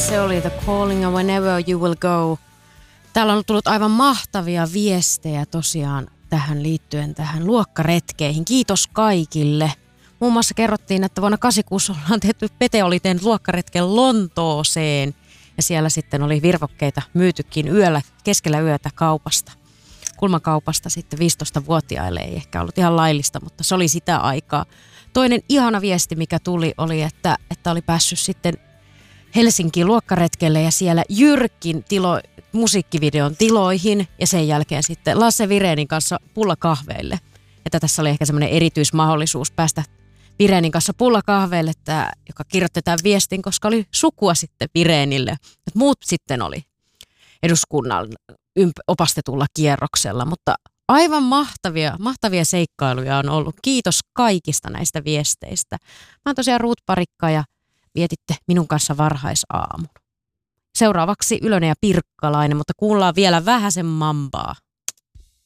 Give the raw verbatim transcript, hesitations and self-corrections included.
Se oli The Calling and Whenever You Will Go. Täällä on tullut aivan mahtavia viestejä tosiaan tähän liittyen tähän luokkaretkeihin. Kiitos kaikille. Muun muassa kerrottiin, että vuonna kahdeksankymmentäkuusi ollaan tehty, Pete oli tehnyt luokkaretken Lontooseen. Ja siellä sitten oli virvokkeita myytykin yöllä, keskellä yötä kaupasta. Kulmakaupasta sitten viisitoistavuotiaille, ei ehkä ollut ihan laillista, mutta se oli sitä aikaa. Toinen ihana viesti, mikä tuli, oli, että, että oli päässyt sitten Helsinkiin luokkaretkelle ja siellä Jyrkin tilo, musiikkivideon tiloihin ja sen jälkeen sitten Lasse Virenin kanssa pullakahveille. Että tässä oli ehkä semmoinen erityismahdollisuus päästä Virenin kanssa pullakahveille, että, joka kirjoitti tämän viestin, koska oli sukua sitten Virenille. Et muut sitten oli eduskunnan ymp- opastetulla kierroksella, mutta aivan mahtavia, mahtavia seikkailuja on ollut. Kiitos kaikista näistä viesteistä. Mä oon tosiaan Ruut Parikka ja vietitte minun kanssa varhaisaamun. Seuraavaksi Ylönen ja Pirkkalainen, mutta kuullaan vielä vähäsen mambaa.